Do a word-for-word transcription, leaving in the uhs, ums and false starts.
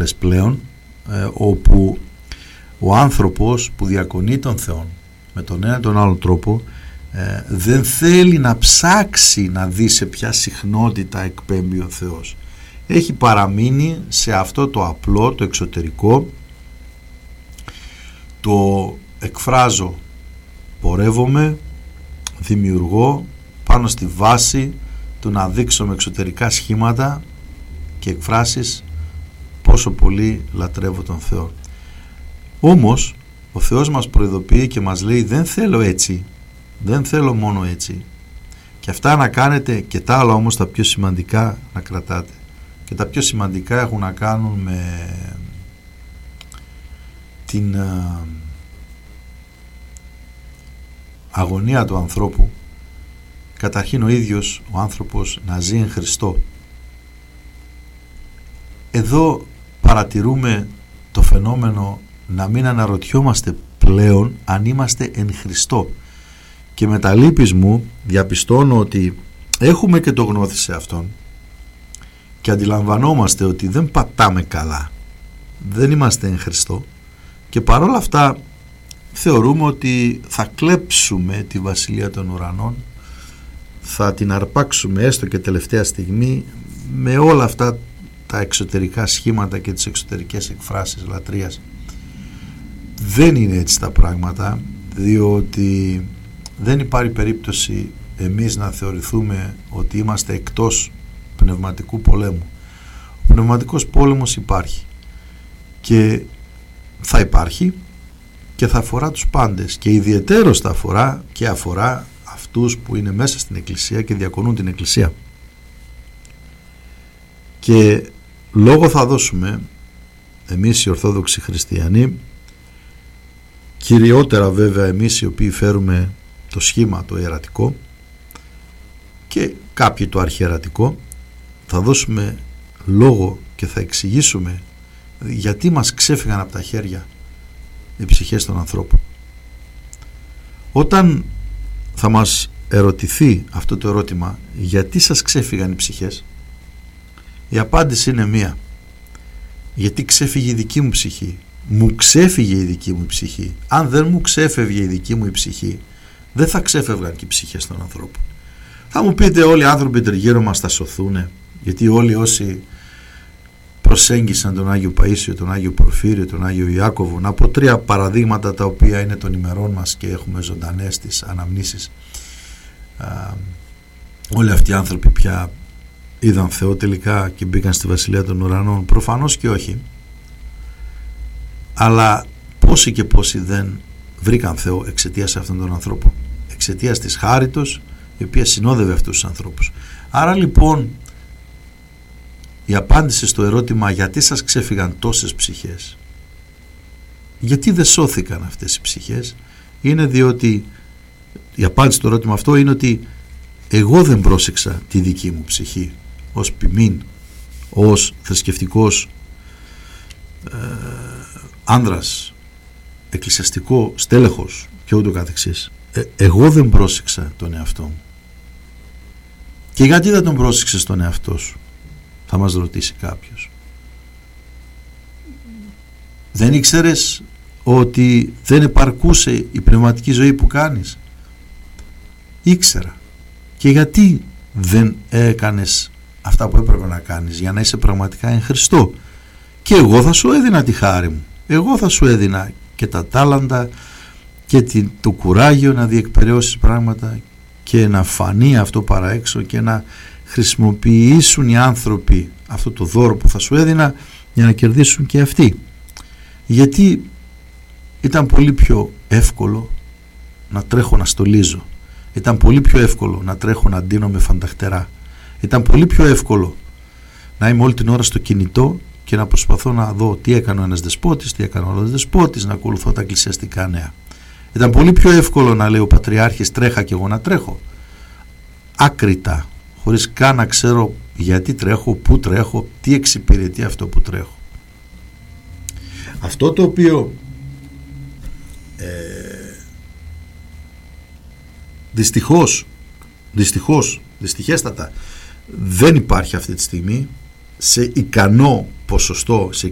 μεγάλες πλέον, ε, όπου ο άνθρωπος που διακονεί τον Θεό με τον ένα τον άλλο τρόπο ε, δεν θέλει να ψάξει να δει σε ποια συχνότητα εκπέμπει ο Θεός. Έχει παραμείνει σε αυτό το απλό, το εξωτερικό, το εκφράζω, πορεύομαι, δημιουργώ πάνω στη βάση του να δείξω με εξωτερικά σχήματα και εκφράσεις πόσο πολύ λατρεύω τον Θεό. Όμως ο Θεός μας προειδοποιεί και μας λέει δεν θέλω έτσι, δεν θέλω μόνο έτσι, και αυτά να κάνετε και τα άλλα όμως τα πιο σημαντικά να κρατάτε, και τα πιο σημαντικά έχουν να κάνουν με την αγωνία του ανθρώπου, καταρχήν ο ίδιος ο άνθρωπος να ζει εν Χριστώ. Εδώ παρατηρούμε το φαινόμενο να μην αναρωτιόμαστε πλέον αν είμαστε εν Χριστώ, και με τα λύπης μου διαπιστώνω ότι έχουμε και το γνώθι σε Αυτόν και αντιλαμβανόμαστε ότι δεν πατάμε καλά, δεν είμαστε εν Χριστώ, και παρόλα αυτά θεωρούμε ότι θα κλέψουμε τη Βασιλεία των Ουρανών, θα την αρπάξουμε έστω και τελευταία στιγμή με όλα αυτά τα εξωτερικά σχήματα και τις εξωτερικές εκφράσεις λατρείας. Δεν είναι έτσι τα πράγματα, διότι δεν υπάρχει περίπτωση εμείς να θεωρηθούμε ότι είμαστε εκτός πνευματικού πολέμου. Ο πνευματικός πόλεμος υπάρχει και θα υπάρχει και θα αφορά τους πάντες, και ιδιαιτέρως θα αφορά και αφορά αυτούς που είναι μέσα στην Εκκλησία και διακονούν την Εκκλησία. Και λόγο θα δώσουμε εμείς οι Ορθόδοξοι Χριστιανοί, κυριότερα βέβαια εμείς οι οποίοι φέρουμε το σχήμα το ιερατικό και κάποιοι το αρχιερατικό, θα δώσουμε λόγο και θα εξηγήσουμε γιατί μας ξέφυγαν από τα χέρια οι ψυχές των ανθρώπων. Όταν θα μας ερωτηθεί αυτό το ερώτημα, γιατί σας ξέφυγαν οι ψυχές, η απάντηση είναι μία: γιατί ξέφυγε η δική μου ψυχή. Μου ξέφυγε η δική μου ψυχή. Αν δεν μου ξέφευγε η δική μου η ψυχή, δεν θα ξέφευγαν και οι ψυχές των ανθρώπων. Θα μου πείτε, όλοι οι άνθρωποι τριγύρω μας θα σωθούν, γιατί όλοι όσοι προσέγγισαν τον Άγιο Παΐσιο, τον Άγιο Πορφύριο, τον Άγιο Ιάκωβο, να πω τρία παραδείγματα τα οποία είναι των ημερών μας και έχουμε ζωντανές τις αναμνήσεις, Α, όλοι αυτοί οι άνθρωποι πια είδαν Θεό τελικά και μπήκαν στη Βασιλεία των Ουρανών? Προφανώς και όχι. Αλλά πόσοι και πόσοι δεν βρήκαν Θεό εξαιτίας αυτών των ανθρώπων, εξαιτίας της χάριτος η οποία συνόδευε αυτούς τους ανθρώπους. Άρα λοιπόν η απάντηση στο ερώτημα γιατί σας ξέφυγαν τόσες ψυχές, γιατί δεν σώθηκαν αυτές οι ψυχές, είναι διότι η απάντηση στο ερώτημα αυτό είναι ότι εγώ δεν πρόσεξα τη δική μου ψυχή ως ποιμήν, ως θρησκευτικός ε, άνδρας, εκκλησιαστικό στέλεχος και ούτω καθεξής. Ε, εγώ δεν πρόσεξα τον εαυτό μου. Και γιατί δεν τον πρόσεξες τον εαυτό σου, θα μας ρωτήσει κάποιος. Δεν ήξερες ότι δεν επαρκούσε η πνευματική ζωή που κάνεις? Ήξερα. Και γιατί δεν έκανες αυτά που έπρεπε να κάνεις για να είσαι πραγματικά εν Χριστώ? Και εγώ θα σου έδινα τη χάρη μου, εγώ θα σου έδινα και τα τάλαντα και το κουράγιο να διεκπεραιώσεις πράγματα και να φανεί αυτό παρά έξω και να χρησιμοποιήσουν οι άνθρωποι αυτό το δώρο που θα σου έδινα για να κερδίσουν και αυτοί. Γιατί ήταν πολύ πιο εύκολο να τρέχω να στολίζω, ήταν πολύ πιο εύκολο να τρέχω να ντύνω με φανταχτερά, ήταν πολύ πιο εύκολο να είμαι όλη την ώρα στο κινητό και να προσπαθώ να δω τι έκανε ο ένας δεσπότης, τι έκανε ο άλλος δεσπότης, να ακολουθώ τα εκκλησιαστικά νέα. Ήταν πολύ πιο εύκολο να λέει ο Πατριάρχης τρέχα και εγώ να τρέχω άκρητα, χωρίς καν να ξέρω γιατί τρέχω, πού τρέχω, τι εξυπηρετεί αυτό που τρέχω. Αυτό το οποίο ε, δυστυχώς δυστυχώς, δυστυχέστατα δεν υπάρχει αυτή τη στιγμή σε ικανό ποσοστό, σε